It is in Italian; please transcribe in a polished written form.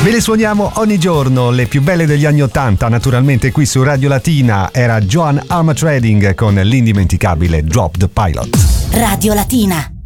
Ve le suoniamo ogni giorno, le più belle degli anni '80, naturalmente qui su Radio Latina. Era Joan Armatrading con l'indimenticabile Drop the Pilot. Radio Latina.